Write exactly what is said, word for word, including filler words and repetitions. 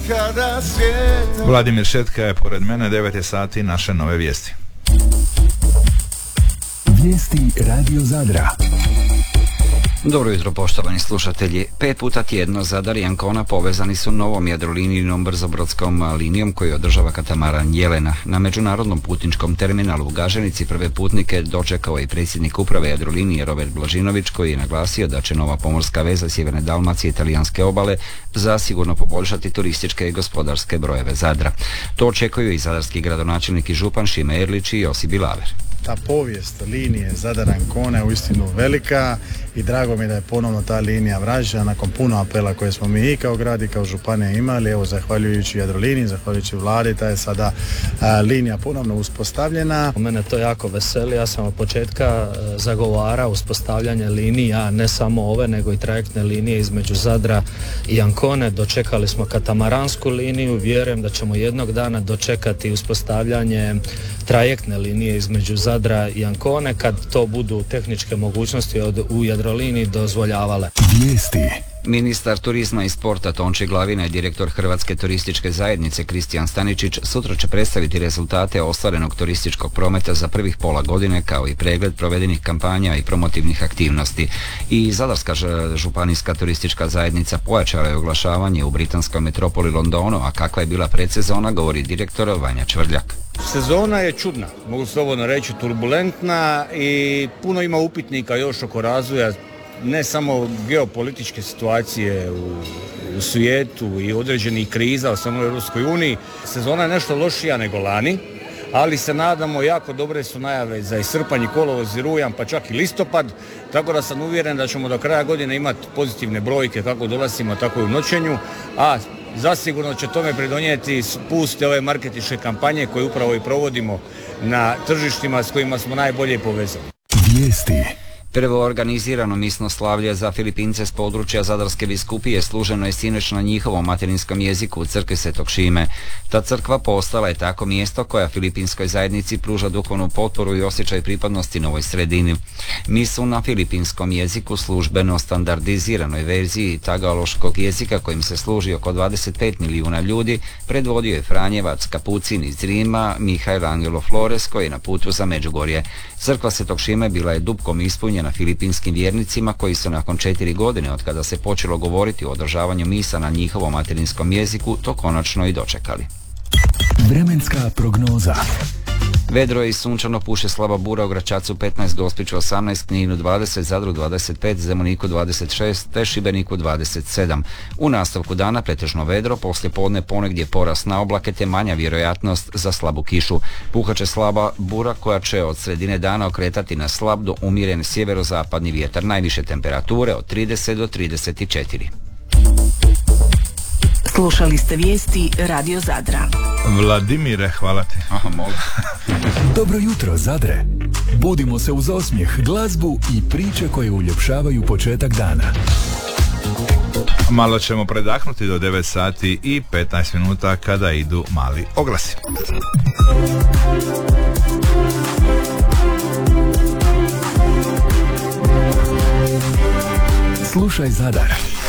Vladimir Šetka je pored mene, devet je sati, naše nove vijesti. Vijesti Radio Zadra. Dobro jutro, poštovani slušatelji. Pet puta tjedno Zadar i Ancona povezani su novom jadrolinijnom brzobrodskom linijom koju održava katamaran Jelena. Na međunarodnom putničkom terminalu u Gaženici prve putnike dočekao i predsjednik uprave Jadrolinije Robert Blažinović, koji je naglasio da će nova pomorska veza sjeverne Dalmacije i italijanske obale zasigurno poboljšati turističke i gospodarske brojeve Zadra. To očekuju i zadarski gradonačelnik i župan Šime Erlić i Josip Bilaver. Ta povijest linije Zadar-Ancona je uistinu velika i drago mi je da je ponovno ta linija vraćena nakon puno apela koje smo mi i kao grad i kao županija imali. Evo, zahvaljujući Jadroliniji, zahvaljujući vladi, ta je sada a, linija ponovno uspostavljena. Mene to jako veseli, ja sam od početka zagovara uspostavljanje linija, ne samo ove nego i trajektne linije između Zadra i Ancone. Dočekali smo katamaransku liniju, vjerujem da ćemo jednog dana dočekati uspostavljanje trajektne linije između Zadra i Ancone kad to budu tehničke mogućnosti od, u Jadroliniji dozvoljavale. Vijesti. Ministar turizma i sporta Tonči Glavina i direktor Hrvatske turističke zajednice Kristijan Staničić sutra će predstaviti rezultate ostvarenog turističkog prometa za prvih pola godine, kao i pregled provedenih kampanja i promotivnih aktivnosti. I Zadarska županijska turistička zajednica pojačala je oglašavanje u britanskoj metropoli Londonu, a kakva je bila predsezona, govori direktor Vanja Čvrljak. Sezona je čudna, mogu slobodno reći turbulentna i puno ima upitnika još oko razvoja ne samo geopolitičke situacije u, u svijetu i određenih kriza, samo u Europskoj uniji. Sezona je nešto lošija nego lani, ali se nadamo, jako dobre su najave za i srpanj, i kolovoz, i rujan, pa čak i listopad, tako da sam uvjeren da ćemo do kraja godine imati pozitivne brojke kako u dolascima, tako i u noćenju, a zasigurno će tome pridonijeti spust ove marketinške kampanje koje upravo i provodimo na tržištima s kojima smo najbolje povezani. Vijesti. Prvo organizirano misno slavlje za Filipince s područja Zadarske biskupije služeno je sinoć na njihovom materinskom jeziku u crkvi Svetog Šime. Ta crkva postala je tako mjesto koja filipinskoj zajednici pruža duhovnu potporu i osjećaj pripadnosti novoj sredini. Misu na filipinskom jeziku, službeno standardiziranoj verziji tagaloškog jezika kojim se služi oko dvadeset pet milijuna ljudi, predvodio je Franjevac Kapucin iz Rima Mihael Angelo Flores, koji je na putu za Međugorje. Crkva Svetog Šime bila je dubkom ispunjena na filipinskim vjernicima koji su nakon četiri godine od kada se počelo govoriti o održavanju misa na njihovom materinskom jeziku to konačno i dočekali. Vremenska prognoza. Vedro i sunčano, puše slaba bura u Gračacu petnaest, Gospiću osamnaest, Kninu dvadeset, Zadru dvadeset pet, Zemuniku dvadeset šest te Šibeniku dvadeset sedam. U nastavku dana pretežno vedro, poslije podne ponegdje porast na oblake te manja vjerojatnost za slabu kišu. Puhaće slaba bura koja će od sredine dana okretati na slab do umjeren sjeverozapadni vjetar, najviše temperature od trideset do trideset četiri. Slušali ste vijesti Radio Zadra. Vladimire, hvala ti. Aha, mogu. Dobro jutro, Zadre. Budimo se uz osmijeh, glazbu i priče koje uljepšavaju početak dana. Malo ćemo predahnuti do devet sati i petnaest minuta kada idu mali oglasi. Slušaj Zadar.